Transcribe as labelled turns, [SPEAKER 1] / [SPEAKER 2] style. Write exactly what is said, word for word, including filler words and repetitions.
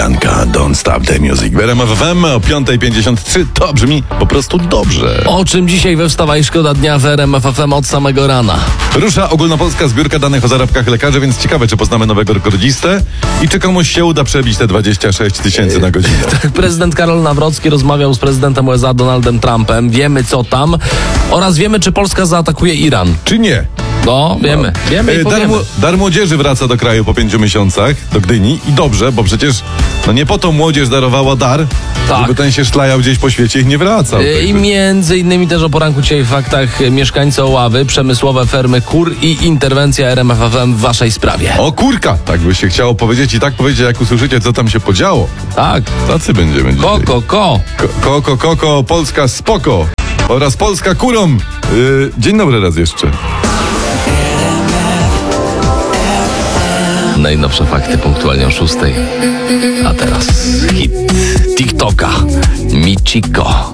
[SPEAKER 1] Bianca, Don't Stop the Music. W R M F F M o piąta pięćdziesiąt trzy. To brzmi po prostu dobrze.
[SPEAKER 2] O czym dzisiaj we Wstawaj Szkoda Dnia w R M F F M od samego rana?
[SPEAKER 1] Rusza ogólnopolska zbiórka danych o zarobkach lekarzy, więc ciekawe, czy poznamy nowego rekordzistę i czy komuś się uda przebić te dwadzieścia sześć tysięcy na godzinę.
[SPEAKER 2] Prezydent Karol Nawrocki rozmawiał z prezydentem U S A Donaldem Trumpem. Wiemy co tam oraz wiemy, czy Polska zaatakuje Iran.
[SPEAKER 1] Czy nie?
[SPEAKER 2] No, wiemy. Wiemy i
[SPEAKER 1] E, Dar,
[SPEAKER 2] powiemy.
[SPEAKER 1] mu- dar młodzieży wraca do kraju po pięciu miesiącach, do Gdyni i dobrze, bo przecież no nie po to młodzież darowała dar,
[SPEAKER 2] Tak.
[SPEAKER 1] żeby ten się szlajał gdzieś po świecie i nie wracał.
[SPEAKER 2] Y, I
[SPEAKER 1] Także-
[SPEAKER 2] między innymi też o poranku dzisiaj w faktach y, mieszkańcy Oławy, przemysłowe fermy kur i interwencja R M F F M w waszej sprawie.
[SPEAKER 1] O kurka, tak by się chciało powiedzieć i tak powiedzieć, jak usłyszycie, co tam się podziało.
[SPEAKER 2] Tak.
[SPEAKER 1] Tacy będziemy dzisiaj.
[SPEAKER 2] Koko, ko.
[SPEAKER 1] Ko- Koko, koko, Polska spoko oraz Polska kurą. Yy, dzień dobry raz jeszcze.
[SPEAKER 2] Najnowsze fakty punktualnie o szóstej. A teraz hit TikToka. Michiko.